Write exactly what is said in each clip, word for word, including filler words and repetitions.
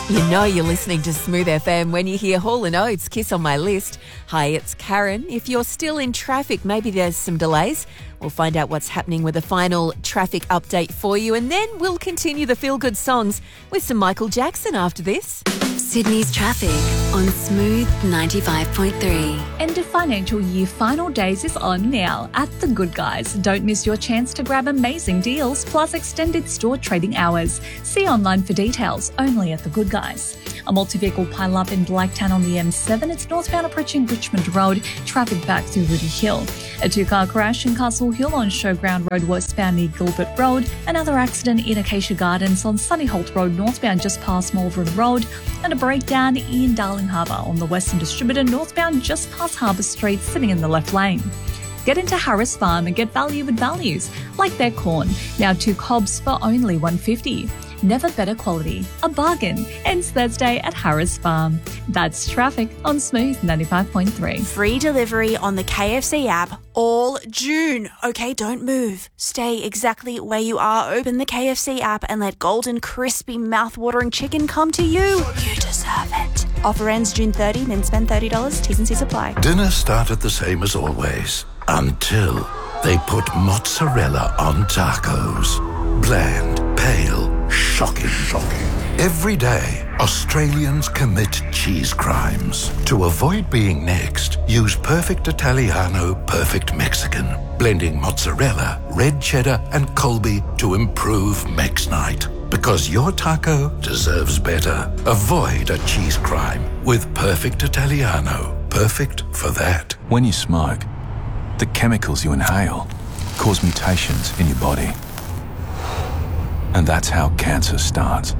You know you're listening to Smooth F M when you hear Hall and Oates, Kiss on My List. Hi, it's Karen. If you're still in traffic, maybe there's some delays. We'll find out what's happening with a final traffic update for you, and then we'll continue the feel-good songs with some Michael Jackson after this. Sydney's traffic on Smooth ninety-five point three. End of financial year final days is on now at The Good Guys. Don't miss your chance to grab amazing deals plus extended store trading hours. See online for details, only at The Good Guys. A multi-vehicle pile-up in Blacktown on the M seven. It's northbound approaching Richmond Road. Traffic back through Woody Hill. A two-car crash in Castle Hill on Showground Road westbound near Gilbert Road. Another accident in Acacia Gardens on Sunnyholt Road northbound just past Malvern Road. And a breakdown in Darling Harbour on the Western Distributor northbound just past Harbour Street, sitting in the left lane. Get into Harris Farm and get value with values, like their corn, now two cobs for only one dollar fifty. Never better quality. A bargain. Ends Thursday at Harris Farm. That's traffic on Smooth ninety-five point three. Free delivery on the K F C app all June. Okay, don't move. Stay exactly where you are. Open the K F C app and let golden, crispy, mouth-watering chicken come to you. You deserve it. Offer ends June thirtieth, then spend thirty dollars. T's and C's apply. Dinner started the same as always, until they put mozzarella on tacos. Bland, pale, shocking, shocking. Every day, Australians commit cheese crimes. To avoid being next, use Perfect Italiano, Perfect Mexican. Blending mozzarella, red cheddar, and Colby to improve Mex Night. Because your taco deserves better. Avoid a cheese crime with Perfect Italiano. Perfect for that. When you smoke, the chemicals you inhale cause mutations in your body. And that's how cancer starts.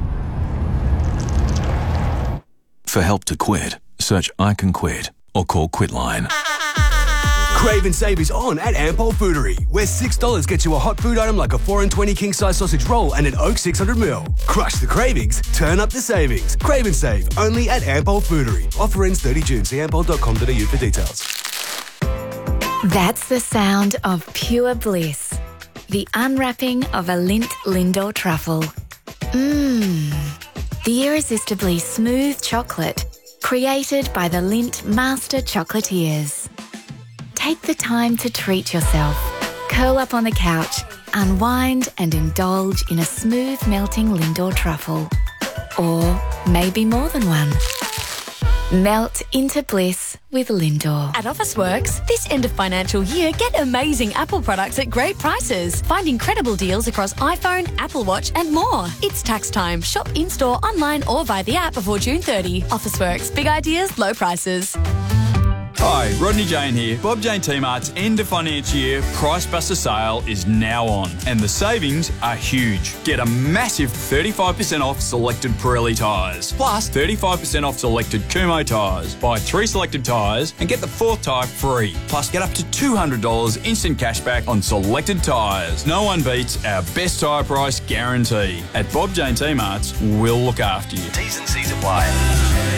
For help to quit, search I Can Quit or call Quitline. Crave and Save is on at Ampol Foodery, where six dollars gets you a hot food item like a four and twenty king-size sausage roll and an Oak six hundred mil. Crush the cravings, turn up the savings. Crave and Save, only at Ampol Foodery. Offer ends thirtieth of June. See ampol dot com dot a u for details. That's the sound of pure bliss. The unwrapping of a Lindt Lindor truffle. Mmm. The irresistibly smooth chocolate created by the Lindt Master Chocolatiers. Take the time to treat yourself. Curl up on the couch, unwind and indulge in a smooth melting Lindor truffle. Or maybe more than one. Melt into bliss with Lindor. At Officeworks, this end of financial year, get amazing Apple products at great prices. Find incredible deals across iPhone, Apple Watch and more. It's tax time. Shop in-store, online or via the app before June thirtieth. Officeworks. Big ideas, low prices. Hi, Rodney Jane here. Bob Jane T-Mart's end of financial year Price Buster sale is now on, and the savings are huge. Get a massive thirty-five percent off selected Pirelli tyres, plus thirty-five percent off selected Kumho tyres. Buy three selected tyres and get the fourth tyre free, plus get up to two hundred dollars instant cashback on selected tyres. No one beats our best tyre price guarantee. At Bob Jane T-Mart's, we'll look after you. T's and C's apply.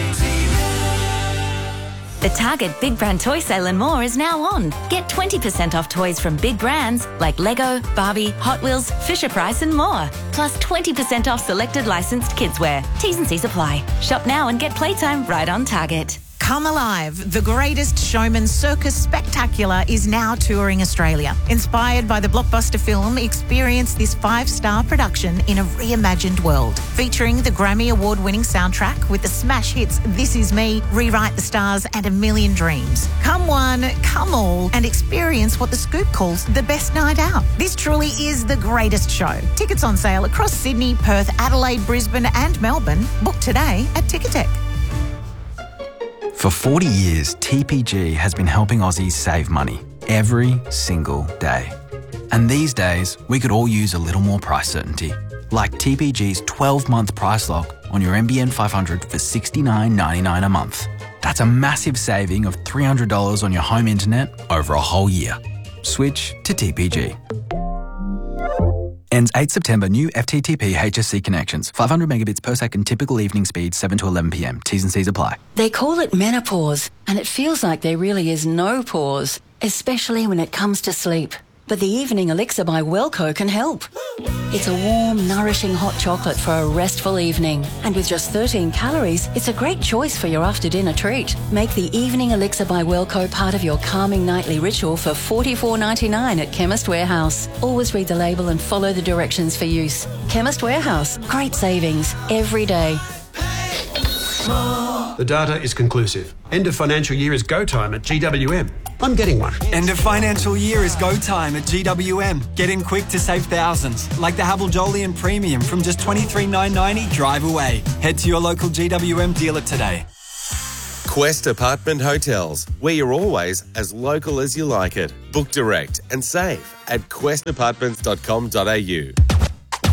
The Target Big Brand Toy Sale and more is now on. Get twenty percent off toys from big brands like Lego, Barbie, Hot Wheels, Fisher-Price and more. Plus twenty percent off selected licensed kidswear. T's and C's apply. Shop now and get playtime right on Target. Come Alive, the Greatest Showman Circus Spectacular is now touring Australia. Inspired by the blockbuster film, experience this five-star production in a reimagined world. Featuring the Grammy Award-winning soundtrack with the smash hits This Is Me, Rewrite the Stars and A Million Dreams. Come one, come all, and experience what The Scoop calls the best night out. This truly is the greatest show. Tickets on sale across Sydney, Perth, Adelaide, Brisbane and Melbourne. Book today at Ticketek. For forty years, T P G has been helping Aussies save money every single day. And these days, we could all use a little more price certainty. Like T P G's twelve-month price lock on your N B N five hundred for sixty-nine ninety-nine a month. That's a massive saving of three hundred dollars on your home internet over a whole year. Switch to T P G. Ends eighth September. New F T T P H S C connections. five hundred megabits per second typical evening speed, seven to eleven p m. T's and C's apply. They call it menopause, and it feels like there really is no pause, especially when it comes to sleep. But the Evening Elixir by Welco can help. It's a warm, nourishing hot chocolate for a restful evening. And with just thirteen calories, it's a great choice for your after-dinner treat. Make the Evening Elixir by Welco part of your calming nightly ritual for forty-four ninety-nine at Chemist Warehouse. Always read the label and follow the directions for use. Chemist Warehouse. Great savings every day. The data is conclusive. End of financial year is go time at G W M. I'm getting one. End of financial year is go time at G W M. Get in quick to save thousands, like the Havel Jolion Premium from just twenty-three thousand nine hundred ninety drive away. Head to your local G W M dealer today. Quest Apartment Hotels, where you're always as local as you like it. Book direct and save at quest apartments dot com dot a u.